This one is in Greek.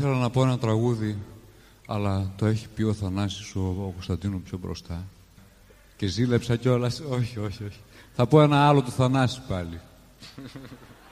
ήθελα να πω ένα τραγούδι, αλλά το έχει πει ο Θανάσης, ο Κωνσταντίνου πιο μπροστά. Και ζήλεψα κιόλας. Όχι. Θα πω ένα άλλο του Θανάση πάλι.